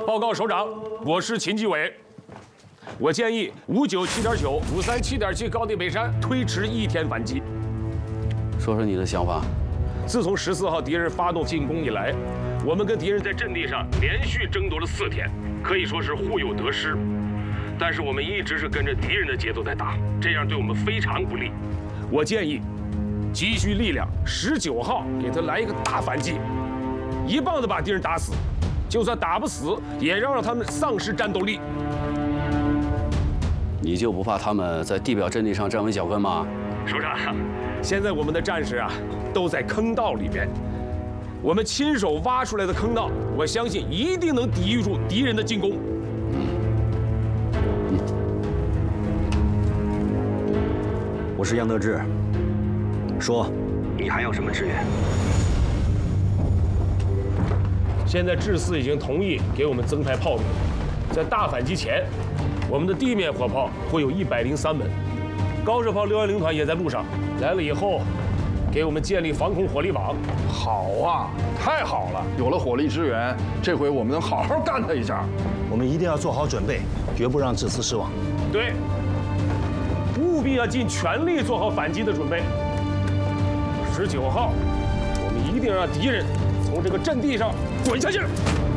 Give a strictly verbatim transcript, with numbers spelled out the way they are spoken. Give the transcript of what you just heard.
报告首长，我是秦基伟。我建议五九七点九、五三七点七高地北山推迟一天反击。 说说你的想法。 自从十四号敌人发动进攻以来，我们跟敌人在阵地上连续争夺了四天，可以说是互有得失。但是我们一直是跟着敌人的节奏在打，这样对我们非常不利。我建议急需力量，十九号给他来一个大反击，一棒子把敌人打死。 就算打不死，也要让他们丧失战斗力。 你就不怕他们在地表阵地上站稳脚跟吗？ 首长，现在我们的战士啊，都在坑道里面，我们亲手挖出来的坑道，我相信一定能抵御住敌人的进攻。 嗯。 我是杨得志，说， 你还要什么支援？ 现在志四已经同意给我们增派炮兵，在大反击前，我们的地面火炮会有一百零三门，高射炮六幺零团也在路上，来了以后，给我们建立防空火力网。 好啊，太好了！有了火力支援，这回我们能好好干他一下。 我们一定要做好准备，绝不让志四失望。 对，务必要尽全力做好反击的准备。十九号，我们一定让敌人 从这个阵地上滚下去！